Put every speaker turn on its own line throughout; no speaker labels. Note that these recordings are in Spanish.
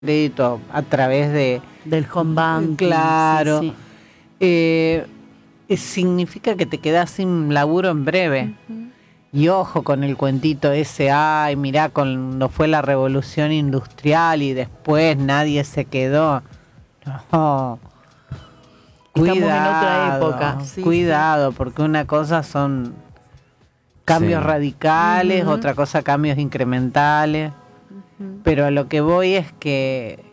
crédito a través
del home banking.
Claro.
Sí.
Significa que te quedás sin laburo en breve. Y ojo con el cuentito ese, ay, mirá, cuando fue la revolución industrial y después nadie se quedó. No.
Estamos en otra época.
Cuidado, porque una cosa son cambios radicales, otra cosa cambios incrementales. Pero a lo que voy es que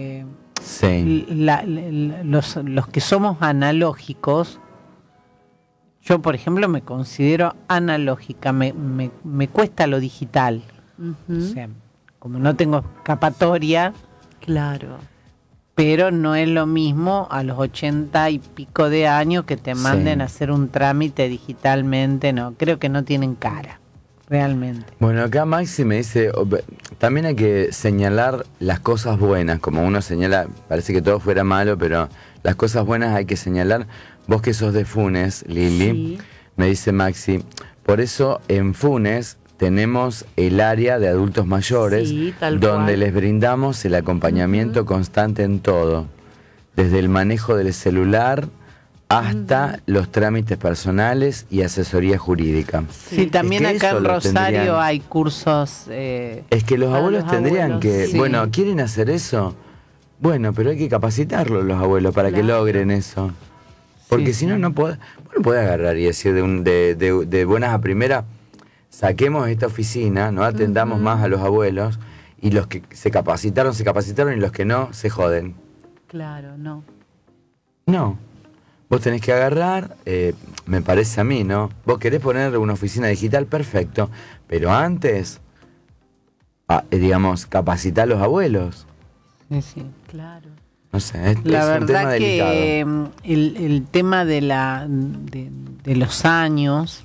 los que somos analógicos, yo por ejemplo me considero analógica, me cuesta lo digital. O sea, como no tengo escapatoria,
claro,
pero no es lo mismo a los 80 y pico de años que te manden a hacer un trámite digitalmente, no, creo que no tienen cara, realmente.
Bueno, acá Maxi me dice, también hay que señalar las cosas buenas, como uno señala, parece que todo fuera malo, pero las cosas buenas hay que señalar. Vos que sos de Funes, Lili, me dice Maxi, por eso en Funes tenemos el área de adultos mayores, donde les brindamos el acompañamiento constante en todo, desde el manejo del celular hasta los trámites personales y asesoría jurídica.
Sí, también es que acá en Rosario hay cursos...
es que los abuelos tendrían que... Bueno, ¿quieren hacer eso? Bueno, pero hay que capacitarlos los abuelos para que logren eso. Porque si no, no podés agarrar y decir de buenas a primeras, saquemos esta oficina, no atendamos más a los abuelos, y los que se capacitaron, y los que no, se joden.
Claro, no.
No. Vos tenés que agarrar, me parece a mí, ¿no? Vos querés poner una oficina digital, perfecto, pero antes, digamos, capacitar a los abuelos.
Sí,
claro.
No sé,
la
es
verdad
un tema delicado.
Que el tema de los años,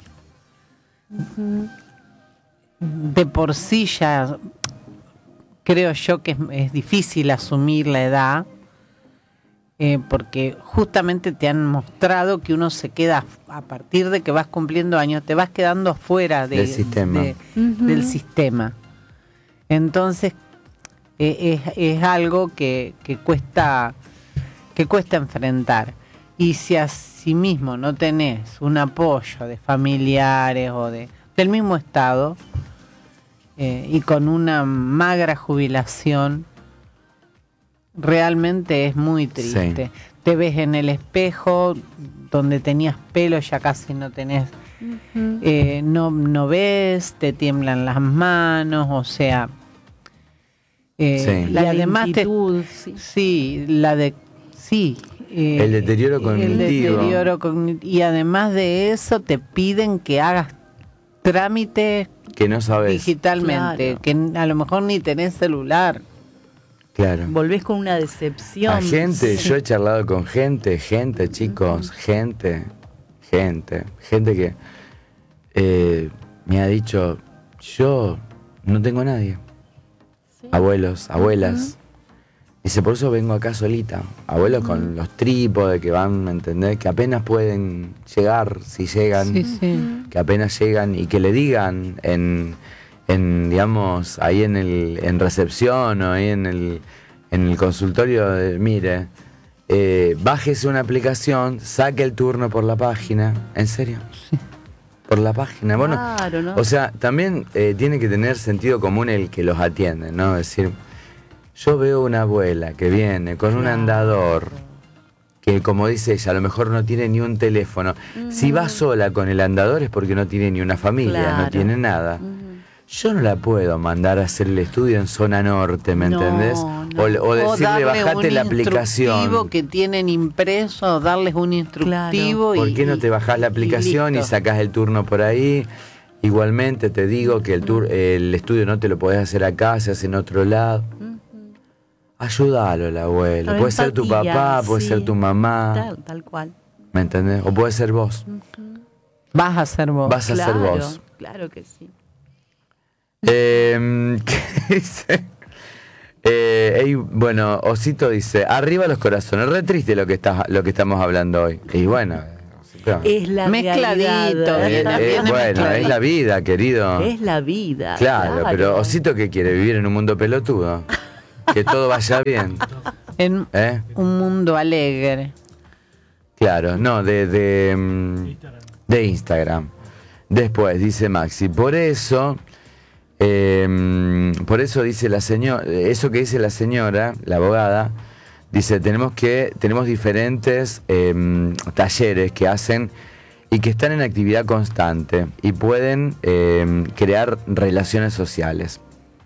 de por sí ya creo yo que es difícil asumir la edad, porque justamente te han mostrado que uno se queda, a partir de que vas cumpliendo años, te vas quedando afuera del sistema. Entonces es algo que cuesta enfrentar. Y si asimismo no tenés un apoyo de familiares o del mismo Estado, y con una magra jubilación, realmente es muy triste. Te ves en el espejo, donde tenías pelo ya casi no tenés, no ves, te tiemblan las manos, o sea...
la además lentitud,
el deterioro cognitivo.
Y además de eso te piden que hagas trámites
que no sabes
digitalmente, que a lo mejor ni tenés celular.
Claro.
Volvés con una decepción.
A gente, yo he charlado con gente, chicos, gente que me ha dicho, yo no tengo a nadie. Abuelos, abuelas. Dice, por eso vengo acá solita. Abuelos con los trípodes que van, ¿me entendés? Que apenas pueden llegar, si llegan, que apenas llegan, y que le digan en digamos, ahí en recepción o ahí en el consultorio, mire, bájese una aplicación, saque el turno por la página. ¿En serio? Por la página. Bueno,
claro, ¿no?
O sea, también tiene que tener sentido común el que los atiende, ¿no? Es decir, yo veo una abuela que viene con un andador, que como dice ella, a lo mejor no tiene ni un teléfono. Si va sola con el andador es porque no tiene ni una familia, no tiene nada. Yo no la puedo mandar a hacer el estudio en zona norte, ¿me entendés? O decirle, bajate la aplicación.
Que tienen impreso, darles un instructivo.
¿Por qué no te bajás la aplicación y sacás el turno por ahí? Igualmente te digo que el estudio no te lo podés hacer acá, se hace en otro lado. Ayúdalo al abuelo. Puede ser tu papá, puede ser tu mamá.
Tal cual.
¿Me entendés? O puede ser vos.
Vas a ser vos.
Vas a ser vos.
Claro que sí.
¿Qué dice? Bueno, Osito dice, arriba los corazones. Re triste lo que estamos hablando hoy. Y bueno,
es la
mezcladito.
Bueno, es la vida, querido.
Es la vida.
Claro, pero Osito, ¿qué quiere? ¿Vivir en un mundo pelotudo? que todo vaya bien.
En un mundo alegre.
Claro, no, de Instagram. Después, dice Maxi, por eso dice la señora, eso que dice la señora, la abogada, dice, tenemos diferentes talleres que hacen y que están en actividad constante y pueden crear relaciones sociales.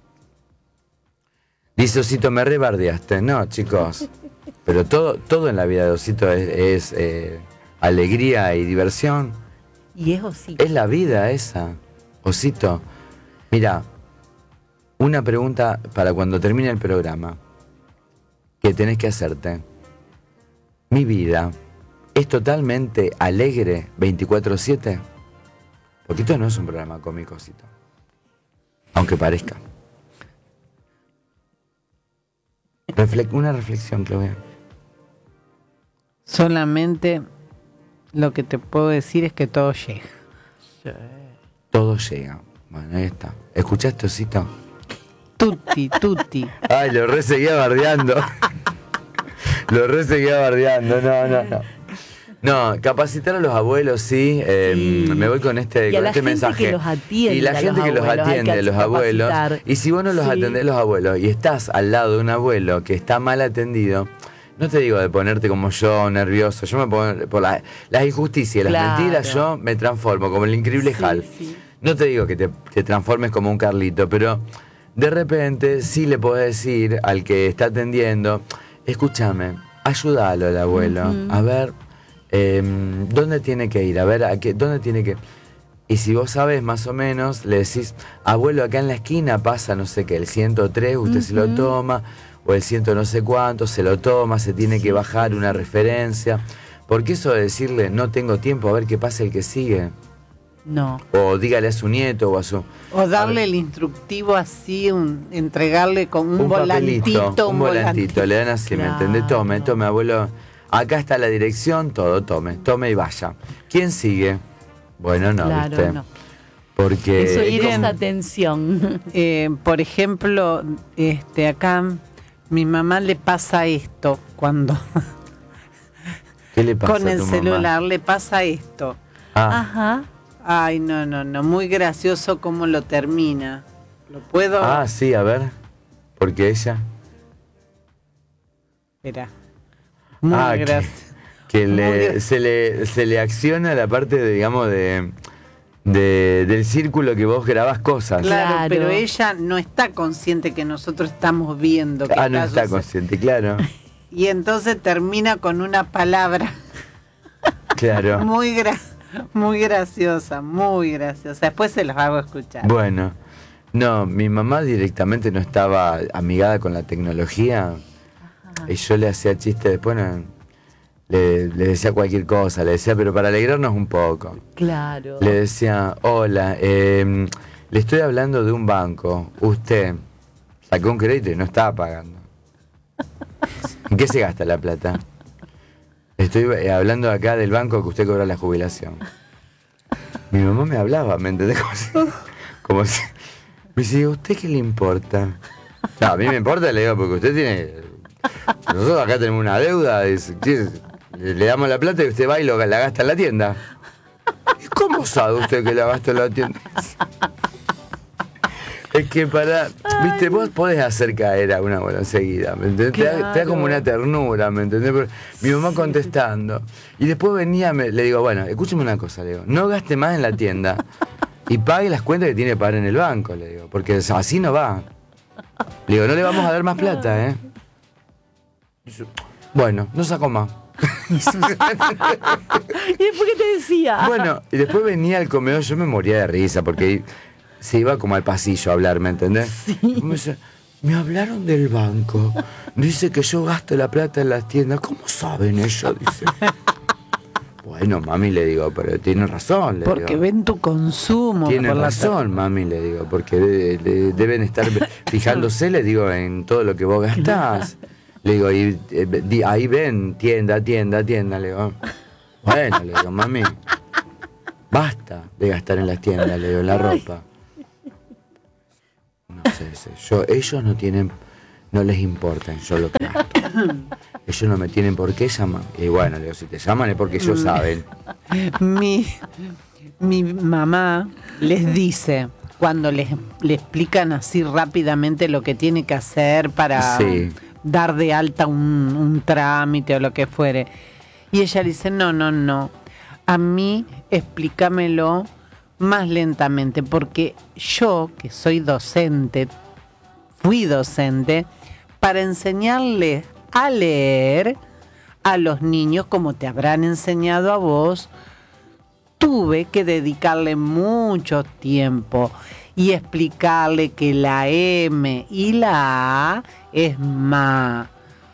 Dice Osito, me rebardeaste. No, chicos, pero todo en la vida de Osito es alegría y diversión.
Y es Osito.
Es la vida esa, Osito. Mira, una pregunta para cuando termine el programa que tenés que hacerte. Mi vida es totalmente alegre 24/7. Porque esto no es un programa cómico, Osito. Aunque parezca. Una reflexión, Claudia.
Solamente lo que te puedo decir es que todo llega.
Sí.
Todo llega. Bueno, ahí está. ¿Escuchaste, Osito?
Tutti, tutti.
Ay, lo re seguía bardeando. No. No, capacitar a los abuelos, sí.
Sí.
Me voy con este mensaje.
Que los atiende,
y la gente que los atiende, los abuelos. Y si vos no los atendés, los abuelos, y estás al lado de un abuelo que está mal atendido, no te digo de ponerte como yo, nervioso. Yo me pongo por las injusticias, las mentiras, yo me transformo como el increíble Hulk. Sí. No te digo que te transformes como un Carlito, pero de repente sí le podés decir al que está atendiendo, escúchame, ayúdalo al abuelo, a ver dónde tiene que ir, a ver dónde tiene que... Y si vos sabés más o menos, le decís, abuelo, acá en la esquina pasa no sé qué, el 103, usted se lo toma, o el 100 no sé cuánto, se lo toma, se tiene que bajar una referencia. Porque eso de decirle, no tengo tiempo, a ver qué pasa el que sigue.
No.
O dígale a su nieto o a su...
O darle el instructivo así, entregarle con un volantito.
Un volantito, le dan así,
claro.
¿Me entendés? Tome, abuelo. Acá está la dirección, todo, tome y vaya. ¿Quién sigue? Bueno, no,
claro,
¿viste?
No.
Porque...
Eso es atención.
Por ejemplo, acá mi mamá le pasa esto cuando...
¿Qué le pasa
con el
a tu
celular
mamá?
le pasa esto.
Ajá.
Ay, no, muy gracioso cómo lo termina. ¿Lo puedo?
Ah, sí, a ver. Porque ella...
Espera. Muy gracioso.
Se le acciona la parte de, digamos, del círculo que vos grabás cosas.
Claro, pero ella no está consciente que nosotros estamos viendo. Que
no está consciente, claro.
Y entonces termina con una palabra.
Claro.
Muy graciosa. Después se los hago escuchar.
Bueno, no, mi mamá directamente no estaba amigada con la tecnología. Ajá. Y yo le hacía chistes después, le decía cualquier cosa, le decía, pero para alegrarnos un poco.
Claro.
Le decía, hola, le estoy hablando de un banco. Usted sacó un crédito y no estaba pagando. ¿En qué se gasta la plata? Estoy hablando acá del banco que usted cobra la jubilación. Mi mamá me hablaba, ¿me entendés? Como si me dice, ¿a usted qué le importa? No, a mí me importa, le digo, porque usted tiene... Nosotros acá tenemos una deuda, le damos la plata y usted va y la gasta en la tienda. ¿Y cómo sabe usted que la gasta en la tienda? Es que viste, vos podés hacer caer a una abuela enseguida, ¿me entendés? Claro. Te da como una ternura, ¿me entendés? Pero mi mamá contestando. Y después venía, le digo, bueno, escúcheme una cosa, le digo, no gaste más en la tienda y pague las cuentas que tiene que pagar en el banco, le digo, porque así no va. Le digo, no le vamos a dar más plata, ¿eh? Dice, bueno, no saco más.
¿Y después qué te decía?
Bueno, y después venía al comedor, yo me moría de risa, porque... se iba como al pasillo a hablar, ¿me entendés?
Sí.
Me dice, me hablaron del banco. Dice que yo gasto la plata en las tiendas. ¿Cómo saben ellos? Dice. Bueno, mami, le digo, pero tiene razón.
Porque ven tu consumo.
Tiene razón, mami, le digo, porque deben estar fijándose, le digo, en todo lo que vos gastás. Le digo, y ahí ven, tienda, le digo. Bueno, le digo, mami, basta de gastar en las tiendas, le digo, la ropa. No sé, ellos no tienen no les importa yo lo que gasto. Ellos no me tienen por qué llamar. Y bueno, le digo, si te llaman es porque ellos saben.
Mi mamá les dice, cuando le explican así rápidamente lo que tiene que hacer para dar de alta un trámite o lo que fuere. Y ella le dice, no. A mí explícamelo más lentamente, porque yo, que soy docente, fui docente, para enseñarles a leer a los niños como te habrán enseñado a vos, tuve que dedicarle mucho tiempo y explicarle que la M y la A es mamá.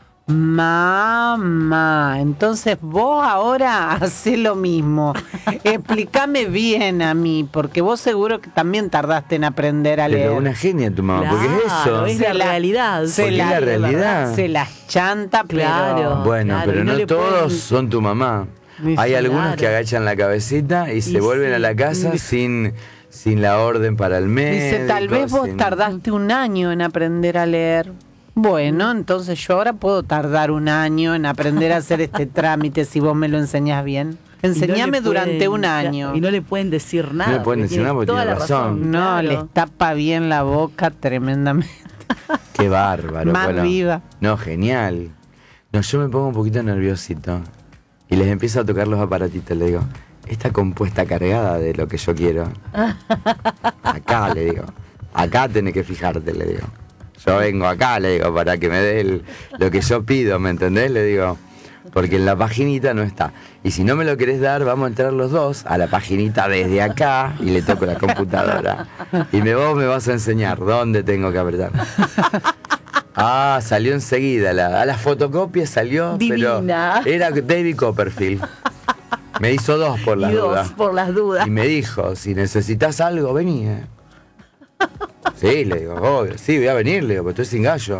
Entonces vos ahora hacés lo mismo. Explícame bien a mí, porque vos seguro que también tardaste en aprender a leer.
Pero una genia tu mamá,
claro,
porque es eso.
Es la realidad.
Se
las chanta,
claro.
Pero...
Bueno,
claro,
pero no todos son tu mamá. Hay algunos que agachan la cabecita y se vuelven a la casa sin la orden para el médico.
Dice, tal vez vos tardaste un año en aprender a leer. Bueno, entonces yo ahora puedo tardar un año en aprender a hacer este trámite si vos me lo enseñás bien. Enseñame durante un año.
Y no le pueden decir nada.
No le pueden decir nada porque tiene razón.
No,
claro.
les tapa bien la boca tremendamente.
Qué bárbaro.
Más viva.
No, genial. No, yo me pongo un poquito nerviosito y les empiezo a tocar los aparatitos. Le digo, esta compuesta cargada de lo que yo quiero. Acá, le digo. Acá tenés que fijarte, le digo. Yo vengo acá, le digo, para que me dé lo que yo pido, ¿me entendés? Le digo, porque en la paginita no está. Y si no me lo querés dar, vamos a entrar los dos a la paginita desde acá y le toco la computadora. Y vos me vas a enseñar dónde tengo que apretar. Ah, salió enseguida. A la fotocopia salió,
divina.
Pero era David Copperfield. Me hizo 2 por las dudas.
Por las dudas.
Y me dijo, si necesitas algo, vení. Sí, le digo, obvio, sí, voy a venir, le digo, pero estoy sin gallo.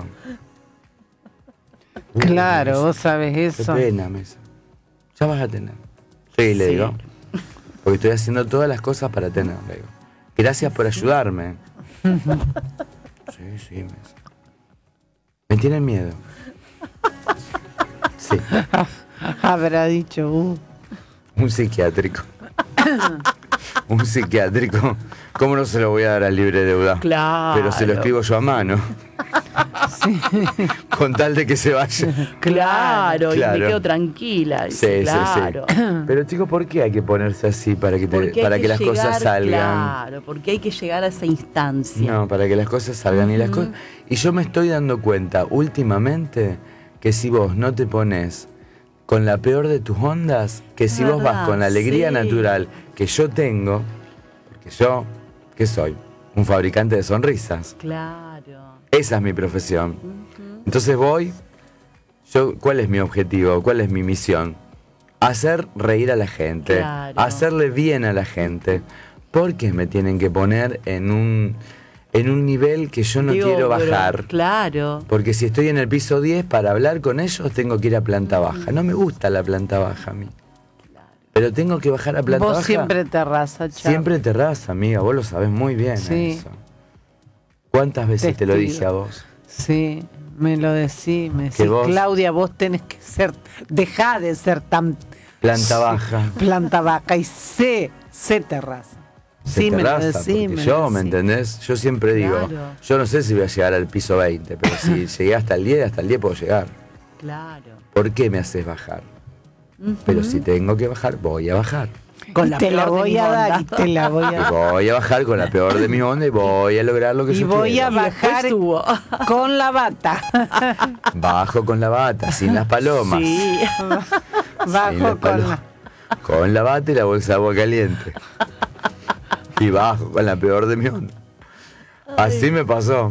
Claro, vos sabés eso.
Qué pena, Mesa. Ya vas a tener. Sí, le digo. Porque estoy haciendo todas las cosas para tener, le digo. Gracias por ayudarme. Sí, Mesa. Me tienen miedo. Sí.
Habrá dicho,
Un psiquiátrico. Un psiquiátrico. ¿Cómo no se lo voy a dar al libre deuda?
Claro.
Pero se lo escribo yo a mano.
Sí.
Con tal de que se vaya.
Claro, y me quedo tranquila.
Sí,
claro.
Sí. Pero chicos, ¿por qué hay que ponerse así para que las cosas salgan?
Claro, porque hay que llegar a esa instancia.
No, para que las cosas salgan. Y yo me estoy dando cuenta últimamente que si vos no te pones con la peor de tus ondas, que si vos vas con la alegría natural que yo tengo, porque yo, ¿qué soy? Un fabricante de sonrisas.
Claro.
Esa es mi profesión. Entonces ¿cuál es mi objetivo? ¿Cuál es mi misión? Hacer reír a la gente, hacerle bien a la gente. ¿Por qué me tienen que poner en un nivel que yo no quiero bajar?
Claro.
Porque si estoy en el piso 10, para hablar con ellos tengo que ir a planta baja. No me gusta la planta baja a mí. Pero tengo que bajar a planta baja.
Vos siempre te arrasa, Char.
Siempre te arrasa, amiga. Vos lo sabés muy bien eso. ¿Cuántas veces te lo dije a vos?
Sí, me lo decís. Claudia, vos tenés que dejá de ser tan...
Planta baja.
Planta baja y sé terraza.
Sí, me lo decís. ¿Me entendés? Yo siempre digo, yo no sé si voy a llegar al piso 20, pero si llegué hasta el 10 puedo llegar.
Claro.
¿Por qué me haces bajar? Pero si tengo que bajar, voy a bajar.
Te la voy a dar y te la voy a dar.
Voy a bajar con la peor de mi onda y voy a lograr lo que yo quiero.
Y voy a bajar con la bata.
Bajo con la bata, sin las palomas.
Sí. Bajo
con la bata y la bolsa de agua caliente. Y bajo con la peor de mi onda. Así me pasó.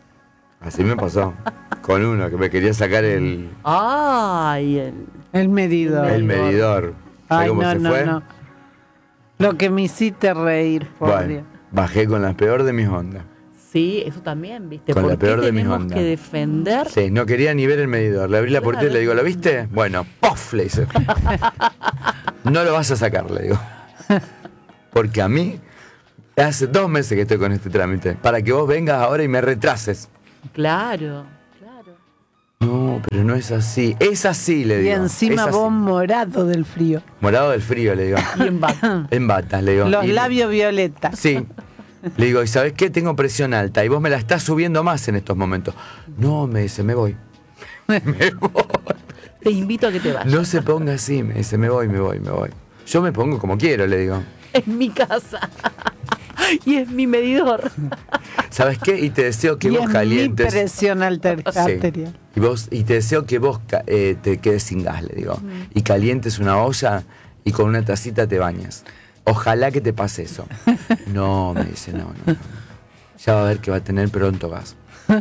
Con uno que me quería sacar el...
Ay,
el medidor.
El medidor. ¿Sabes cómo se fue?
No. Lo que me hiciste reír,
bueno, bajé con la peor de mis ondas.
Sí, eso también, ¿viste?
Con la peor de mis ondas.
Tenemos que defender.
Sí, no quería ni ver el medidor. Le abrí la puerta y le digo, ¿lo viste? Bueno, ¡pof! Le hice. No lo vas a sacar, le digo. Porque a mí, hace 2 meses que estoy con este trámite. Para que vos vengas ahora y me retrases.
Claro.
no, pero no es así. Es así, le digo.
Y encima vos morado del frío.
Morado del frío, le digo.
Y en bata.
En bata, le digo.
Los labios violeta.
Sí. Le digo, ¿y sabés qué? Tengo presión alta y vos me la estás subiendo más en estos momentos. No, me dice, me voy. Me voy.
Te invito a que te vayas.
No se ponga así, me dice, me voy. Yo me pongo como quiero, le digo.
Es mi casa. Y es mi medidor.
¿Sabes qué? Y te deseo que
Y
vos
es
calientes.
mi presión arterial.
Y te deseo que vos te quedes sin gas, le digo. Y calientes una olla y con una tacita te bañas. Ojalá que te pase eso. No, me dice, no. Ya va a ver que va a tener pronto gas.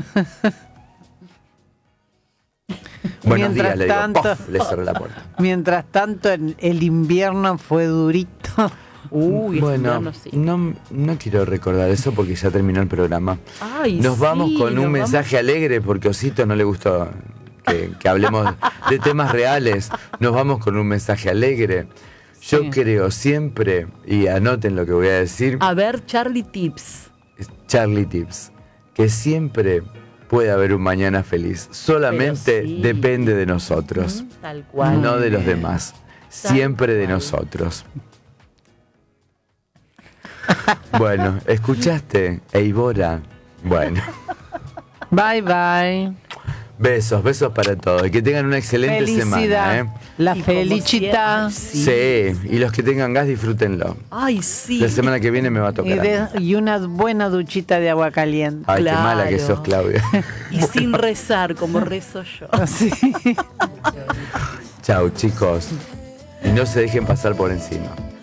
Buenos días, le digo. ¡Pof! Le cerré la puerta.
Mientras tanto, el invierno fue durito.
Uy,
bueno,
sí.
no quiero recordar eso porque ya terminó el programa.
Ay,
nos vamos con un mensaje alegre porque a Osito no le gustó que hablemos de temas reales. Nos vamos con un mensaje alegre. Yo creo siempre, y anoten lo que voy a decir.
A ver, Charlie Tips,
que siempre puede haber un mañana feliz. Solamente depende de nosotros.
Tal cual.
No de los demás. Siempre de nosotros. Bueno, ¿escuchaste, Eivora? Bueno.
Bye, bye.
Besos para todos. Y que tengan una excelente semana.
La felicita.
Sí, y los que tengan gas, disfrútenlo.
Ay, sí.
La semana que viene me va a tocar.
Y una buena duchita de agua caliente.
Ay, qué mala que sos, Claudia.
Y sin rezar, como rezo yo.
Sí.
Chau, chicos. Y no se dejen pasar por encima.